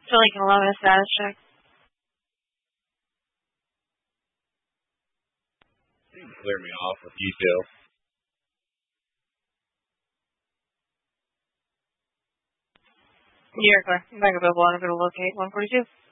Filling in along with a status check. You can clear me off with detail. You're clear. I'm back available. I'm going to locate 142.